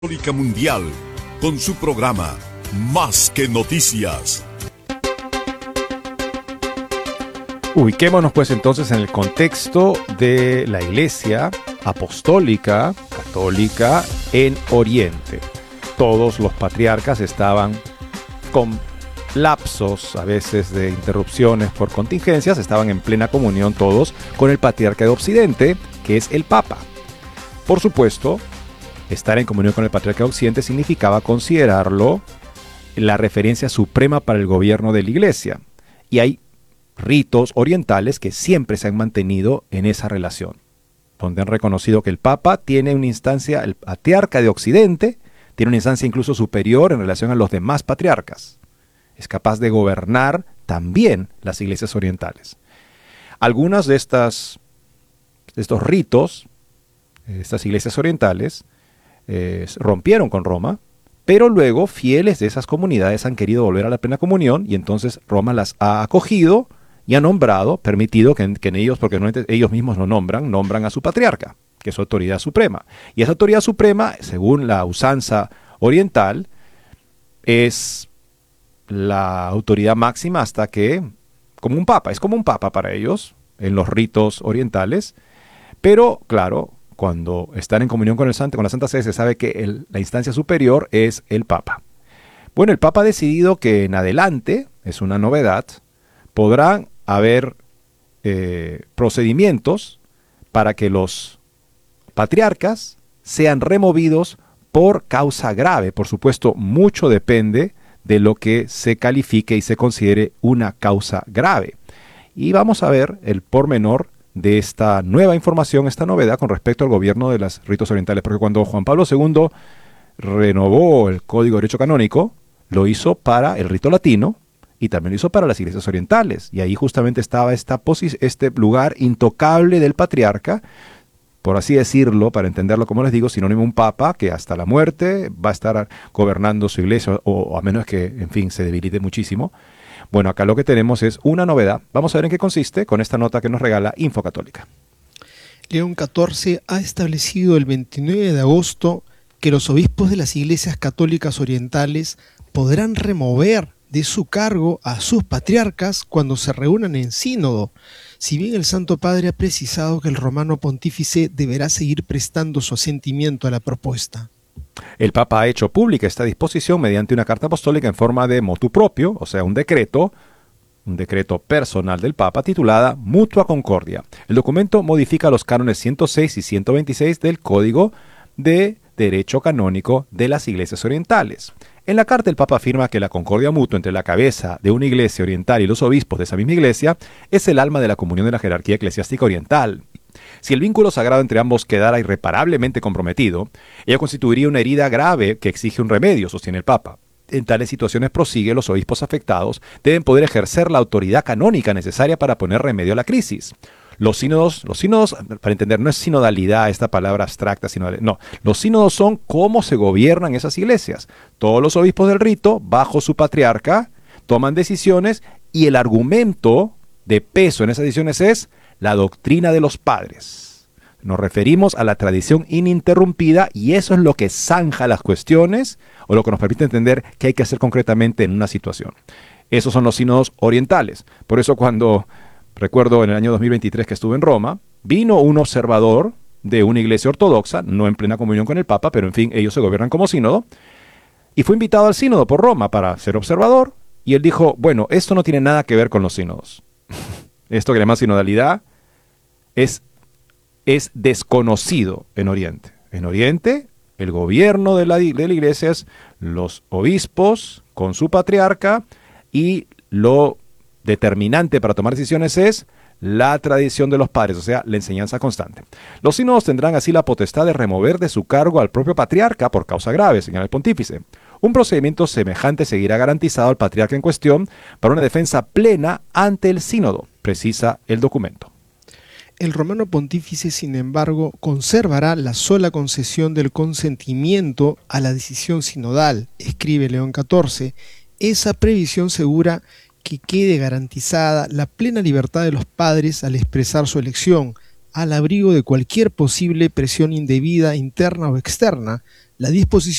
Católica Mundial, con su programa Más que Noticias. Ubiquémonos pues entonces en el contexto de la Iglesia Apostólica Católica en Oriente. Todos los patriarcas estaban con lapsos, a veces de interrupciones por contingencias, estaban en plena comunión todos con el patriarca de Occidente, que es el Papa. Por supuesto, estar en comunión con el patriarca de Occidente significaba considerarlo la referencia suprema para el gobierno de la Iglesia. Y hay ritos orientales que siempre se han mantenido en esa relación, donde han reconocido que el Papa tiene una instancia, el patriarca de Occidente, tiene una instancia incluso superior en relación a los demás patriarcas. Es capaz de gobernar también las iglesias orientales. Algunas de estos ritos, estas iglesias orientales, rompieron con Roma, pero luego fieles de esas comunidades han querido volver a la plena comunión y entonces Roma las ha acogido y ha nombrado, permitido que en ellos, porque no, ellos mismos lo nombran a su patriarca, que es su autoridad suprema. Y esa autoridad suprema, según la usanza oriental, es la autoridad máxima hasta que, como un papa, es como un papa para ellos, en los ritos orientales, pero claro, cuando están en comunión con la Santa Sede, se sabe que la instancia superior es el Papa. Bueno, el Papa ha decidido que en adelante, es una novedad, podrán haber procedimientos para que los patriarcas sean removidos por causa grave. Por supuesto, mucho depende de lo que se califique y se considere una causa grave. Y vamos a ver el pormenor de esta nueva información, esta novedad con respecto al gobierno de los ritos orientales, porque cuando Juan Pablo II renovó el Código de Derecho Canónico, lo hizo para el rito latino y también lo hizo para las iglesias orientales, y ahí justamente estaba este lugar intocable del patriarca, por así decirlo, para entenderlo como les digo, sinónimo un papa que hasta la muerte va a estar gobernando su iglesia, o a menos que, en fin, se debilite muchísimo. Bueno, acá lo que tenemos es una novedad. Vamos a ver en qué consiste con esta nota que nos regala Info Católica. León XIV ha establecido el 29 de agosto que los obispos de las iglesias católicas orientales podrán remover de su cargo a sus patriarcas cuando se reúnan en sínodo, si bien el Santo Padre ha precisado que el romano pontífice deberá seguir prestando su asentimiento a la propuesta. El Papa ha hecho pública esta disposición mediante una carta apostólica en forma de motu propio, o sea, un decreto personal del Papa titulada Mutua Concordia. El documento modifica los cánones 106 y 126 del Código de Derecho Canónico de las Iglesias Orientales. En la carta el Papa afirma que la concordia mutua entre la cabeza de una iglesia oriental y los obispos de esa misma iglesia es el alma de la comunión de la jerarquía eclesiástica oriental. Si el vínculo sagrado entre ambos quedara irreparablemente comprometido, ello constituiría una herida grave que exige un remedio, sostiene el Papa. En tales situaciones, prosigue, los obispos afectados deben poder ejercer la autoridad canónica necesaria para poner remedio a la crisis. Los sínodos, para entender, no es sinodalidad esta palabra abstracta, no, los sínodos son cómo se gobiernan esas iglesias. Todos los obispos del rito, bajo su patriarca, toman decisiones y el argumento de peso en esas decisiones es la doctrina de los padres. Nos referimos a la tradición ininterrumpida y eso es lo que zanja las cuestiones o lo que nos permite entender qué hay que hacer concretamente en una situación. Esos son los sínodos orientales. Por eso cuando, recuerdo en el año 2023 que estuve en Roma, vino un observador de una iglesia ortodoxa, no en plena comunión con el Papa, pero en fin, ellos se gobiernan como sínodo, y fue invitado al sínodo por Roma para ser observador, y él dijo, bueno, esto no tiene nada que ver con los sínodos. Esto que le llama sinodalidad es desconocido en Oriente. En Oriente, el gobierno de la iglesia es los obispos con su patriarca y lo determinante para tomar decisiones es la tradición de los padres, o sea, la enseñanza constante. Los sínodos tendrán así la potestad de remover de su cargo al propio patriarca por causa grave, señala el pontífice. Un procedimiento semejante seguirá garantizado al patriarca en cuestión para una defensa plena ante el sínodo, precisa el documento. El romano pontífice, sin embargo, conservará la sola concesión del consentimiento a la decisión sinodal, escribe León XIV. Esa previsión segura que quede garantizada la plena libertad de los padres al expresar su elección, al abrigo de cualquier posible presión indebida, interna o externa, La disposición